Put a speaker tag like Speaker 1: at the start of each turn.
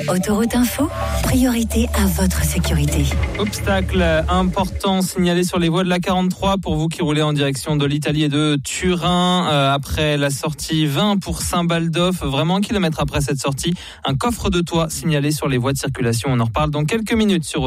Speaker 1: Autoroute Info, priorité à votre sécurité.
Speaker 2: Obstacle important signalé sur les voies de la 43 pour vous qui roulez en direction de l'Italie et de Turin. Après la sortie 20 pour Saint-Baldoff, vraiment un kilomètre après cette sortie, un coffre de toit signalé sur les voies de circulation. On en reparle dans quelques minutes sur